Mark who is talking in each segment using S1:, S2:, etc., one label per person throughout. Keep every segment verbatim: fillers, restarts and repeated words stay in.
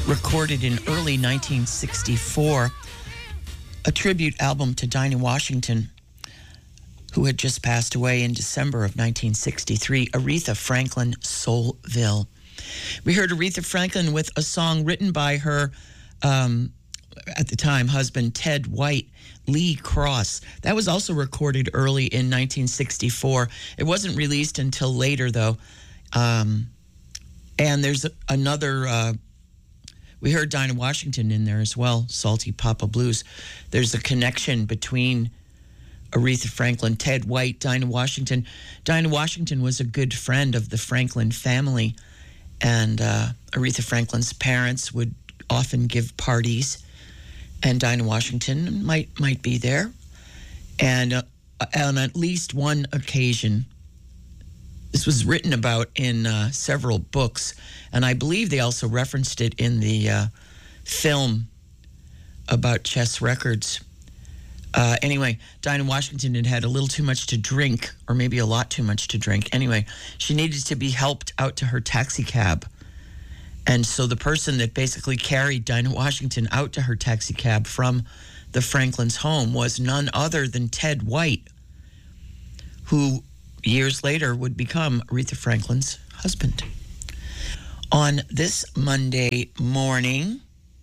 S1: recorded in early nineteen sixty-four, a tribute album to Dinah Washington, who had just passed away in December of nineteen sixty-three, Aretha Franklin, Soulville. We heard Aretha Franklin with a song written by her, um, at the time, husband Ted White, Lee Cross. That was also recorded early in nineteen sixty-four. It wasn't released until later, though. Um, and there's another... Uh, we heard Dinah Washington in there as well, Salty Papa Blues. There's a connection between Aretha Franklin, Ted White, Dinah Washington. Dinah Washington was a good friend of the Franklin family, and uh, Aretha Franklin's parents would often give parties, and Dinah Washington might might be there. And uh, on at least one occasion, this was written about in uh, several books, and I believe they also referenced it in the uh, film about Chess Records. Uh, anyway, Dinah Washington had had a little too much to drink, or maybe a lot too much to drink. Anyway, she needed to be helped out to her taxi cab. And so the person that basically carried Dinah Washington out to her taxi cab from the Franklin's home was none other than Ted White, who years later would become Aretha Franklin's husband. On this Monday morning,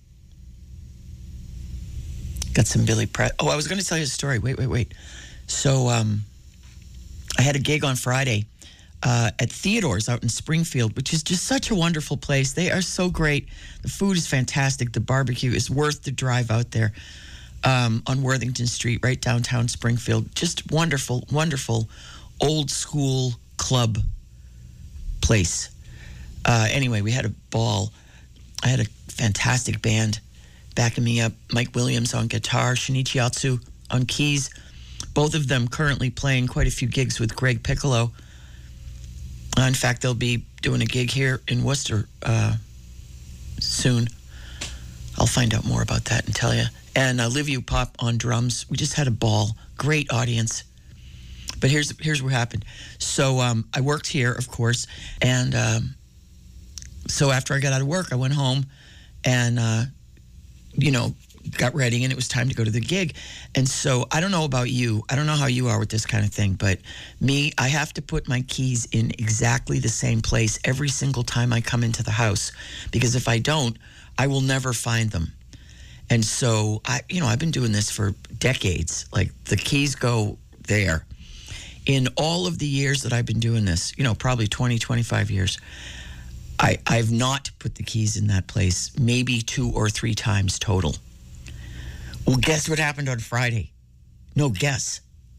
S1: got some Billy Pre- Oh, I was going to tell you a story. Wait, wait, wait. So um, I had a gig on Friday uh, at Theodore's out in Springfield, which is just such a wonderful place. They are so great. The food is fantastic. The barbecue is worth the drive out there um, on Worthington Street, right downtown Springfield. Just wonderful, wonderful old school club place. Uh, anyway, we had a ball. I had a fantastic band backing me up. Mike Williams on guitar, Shinichi Atsu on keys. Both of them currently playing quite a few gigs with Greg Piccolo. Uh, in fact, they'll be doing a gig here in Worcester uh, soon. I'll find out more about that and tell you. And uh, Liviu Pop on drums. We just had a ball. Great audience. But here's here's what happened. So um, I worked here, of course, and um, so after I got out of work, I went home and, uh, you know, got ready, and it was time to go to the gig. And so I don't know about you. I don't know how you are with this kind of thing, but me, I have to put my keys in exactly the same place every single time I come into the house, because if I don't, I will never find them. And so, I, you know, I've been doing this for decades. Like, the keys go there. In all of the years that I've been doing this, you know, probably twenty, twenty-five years, I, I've not put the keys in that place, maybe two or three times total. Well, guess what happened on Friday? No, guess.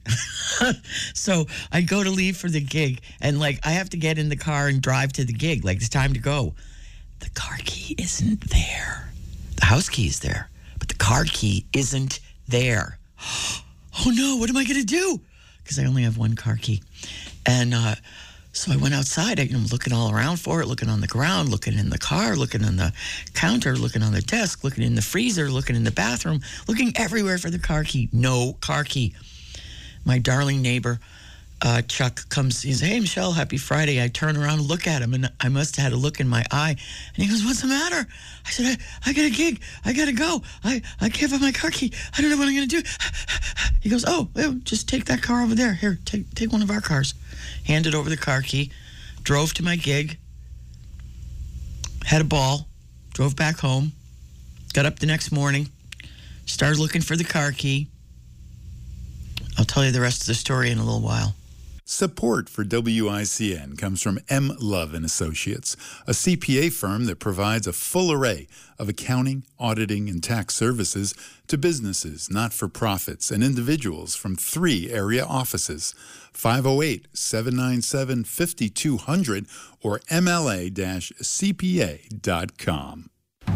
S1: So I go to leave for the gig, and, like, I have to get in the car and drive to the gig. Like, it's time to go. The car key isn't there. The house key is there, but the car key isn't there. Oh, no, what am I going to do? Because I only have one car key. And uh, so I went outside. I, you know, looking all around for it, looking on the ground, looking in the car, looking on the counter, looking on the desk, looking in the freezer, looking in the bathroom, looking everywhere for the car key. No car key. My darling neighbor, uh, Chuck, comes. He says, "Hey, Michelle, happy Friday." I turn around and look at him, and I must have had a look in my eye. And he goes, "What's the matter?" I said, I, I got a gig. I got to go. I, I can't find my car key. I don't know what I'm going to do. He goes, oh, well, just take that car over there. Here, take take one of our cars. Handed over the car key. Drove to my gig. Had a ball. Drove back home. Got up the next morning. Started looking for the car key. I'll tell you the rest of the story in a little while.
S2: Support for W I C N comes from M. Love and Associates, a C P A firm that provides a full array of accounting, auditing, and tax services to businesses, not-for-profits, and individuals from three area offices, five oh eight, seven nine seven, five two zero zero or M L A C P A dot com.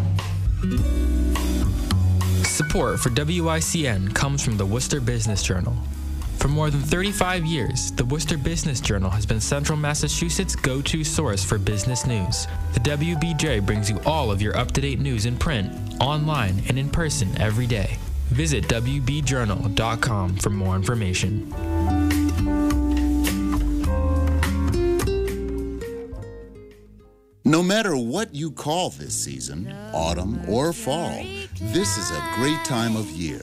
S3: Support for W I C N comes from the Worcester Business Journal. For more than thirty-five years, the Worcester Business Journal has been Central Massachusetts' go-to source for business news. The W B J brings you all of your up-to-date news in print, online, and in person every day. Visit W B journal dot com for more information.
S4: No matter what you call this season, autumn or fall, this is a great time of year.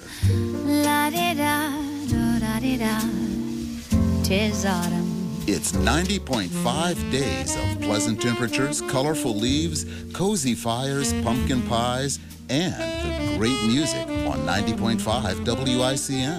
S5: La-di-da-do-da-di-da, 'tis autumn.
S4: It's ninety point five days of pleasant temperatures, colorful leaves, cozy fires, pumpkin pies, and the great music on ninety point five W I C N.